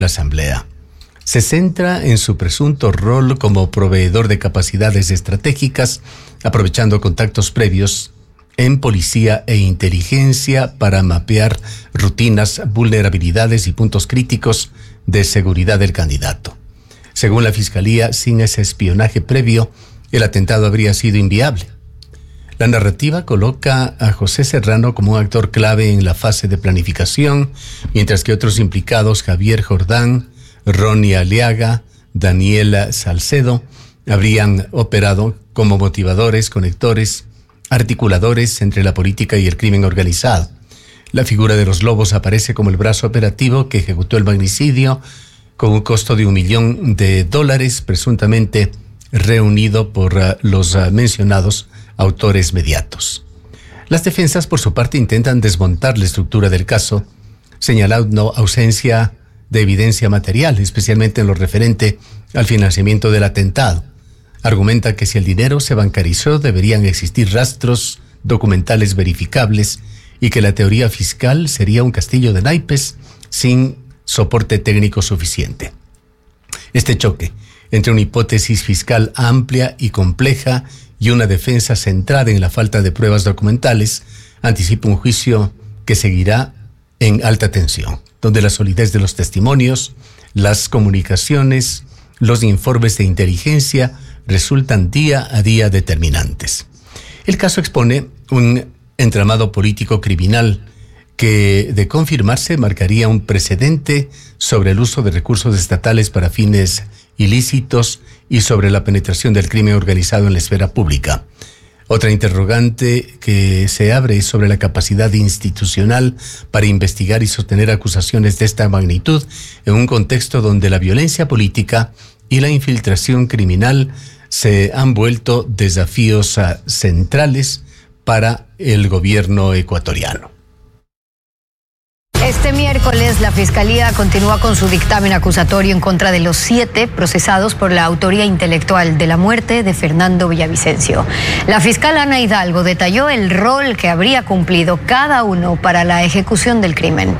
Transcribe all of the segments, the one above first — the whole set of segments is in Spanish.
la Asamblea. Se centra en su presunto rol como proveedor de capacidades estratégicas, aprovechando contactos previos en policía e inteligencia para mapear rutinas, vulnerabilidades y puntos críticos de seguridad del candidato. Según la Fiscalía, sin ese espionaje previo, el atentado habría sido inviable. La narrativa coloca a José Serrano como un actor clave en la fase de planificación, mientras que otros implicados, Javier Jordán, Ronnie Aliaga, Daniela Salcedo, habrían operado como motivadores, conectores, articuladores entre la política y el crimen organizado. La figura de los Lobos aparece como el brazo operativo que ejecutó el magnicidio con un costo de $1 millón, presuntamente reunido por los mencionados autores mediatos. Las defensas, por su parte, intentan desmontar la estructura del caso, señalando ausencia de evidencia material, especialmente en lo referente al financiamiento del atentado. Argumenta que si el dinero se bancarizó, deberían existir rastros documentales verificables y que la teoría fiscal sería un castillo de naipes sin soporte técnico suficiente. Este choque entre una hipótesis fiscal amplia y compleja y una defensa centrada en la falta de pruebas documentales anticipa un juicio que seguirá en alta tensión, donde la solidez de los testimonios, las comunicaciones, los informes de inteligencia resultan día a día determinantes. El caso expone un entramado político criminal que, de confirmarse, marcaría un precedente sobre el uso de recursos estatales para fines ilícitos y sobre la penetración del crimen organizado en la esfera pública. Otra interrogante que se abre es sobre la capacidad institucional para investigar y sostener acusaciones de esta magnitud en un contexto donde la violencia política y la infiltración criminal se han vuelto desafíos centrales para el gobierno ecuatoriano. Este miércoles la Fiscalía continúa con su dictamen acusatorio en contra de los 7 procesados por la autoría intelectual de la muerte de Fernando Villavicencio. La fiscal Ana Hidalgo detalló el rol que habría cumplido cada uno para la ejecución del crimen.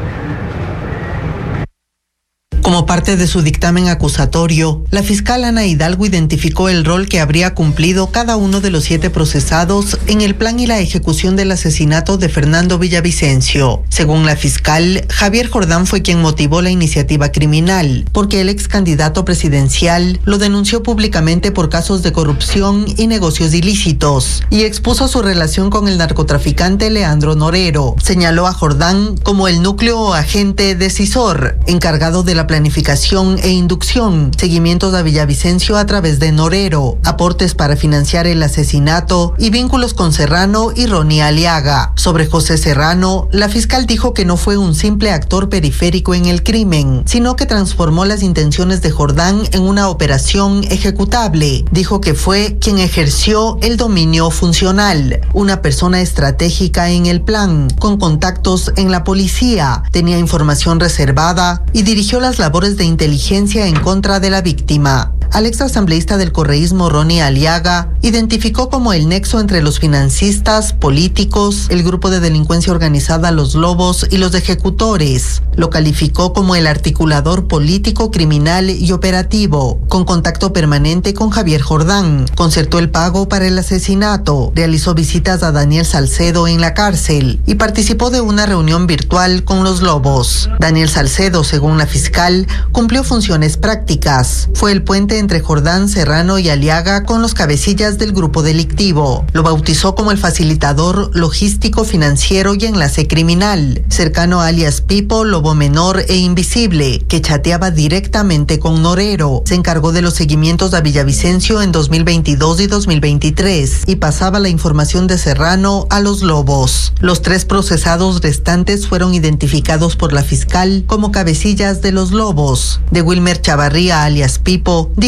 Como parte de su dictamen acusatorio, la fiscal Ana Hidalgo identificó el rol que habría cumplido cada uno de los 7 procesados en el plan y la ejecución del asesinato de Fernando Villavicencio. Según la fiscal, Javier Jordán fue quien motivó la iniciativa criminal, porque el ex candidato presidencial lo denunció públicamente por casos de corrupción y negocios ilícitos, y expuso su relación con el narcotraficante Leandro Norero. Señaló a Jordán como el núcleo o agente decisor, encargado de la planificación e inducción, seguimientos a Villavicencio a través de Norero, aportes para financiar el asesinato y vínculos con Serrano y Ronnie Aliaga. Sobre José Serrano, la fiscal dijo que no fue un simple actor periférico en el crimen, sino que transformó las intenciones de Jordán en una operación ejecutable. Dijo que fue quien ejerció el dominio funcional, una persona estratégica en el plan, con contactos en la policía, tenía información reservada y dirigió las labores de inteligencia en contra de la víctima. Al exasambleísta del correísmo Ronnie Aliaga identificó como el nexo entre los financistas, políticos, el grupo de delincuencia organizada Los Lobos y los ejecutores. Lo calificó como el articulador político, criminal y operativo, con contacto permanente con Javier Jordán. Concertó el pago para el asesinato, realizó visitas a Daniel Salcedo en la cárcel y participó de una reunión virtual con Los Lobos. Daniel Salcedo, según la fiscal, cumplió funciones prácticas. Fue el puente entre Jordán, Serrano y Aliaga con los cabecillas del grupo delictivo. Lo bautizó como el facilitador logístico, financiero y enlace criminal, cercano a alias Pipo, Lobo Menor e Invisible, que chateaba directamente con Norero. Se encargó de los seguimientos a Villavicencio en 2022 y 2023 y pasaba la información de Serrano a Los Lobos. Los 3 procesados restantes fueron identificados por la fiscal como cabecillas de Los Lobos. De Wilmer Chavarría, alias Pipo, dijo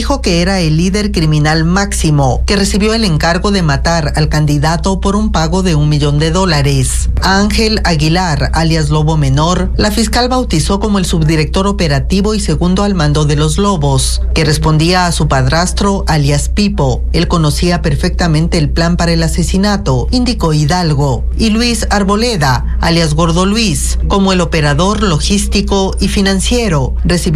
dijo que era el líder criminal máximo que recibió el encargo de matar al candidato por un pago de $1 millón. A Ángel Aguilar, alias Lobo Menor, la fiscal bautizó como el subdirector operativo y segundo al mando de los Lobos, que respondía a su padrastro, alias Pipo. Él conocía perfectamente el plan para el asesinato, indicó Hidalgo, y Luis Arboleda, alias Gordo Luis, como el operador logístico y financiero. Recibió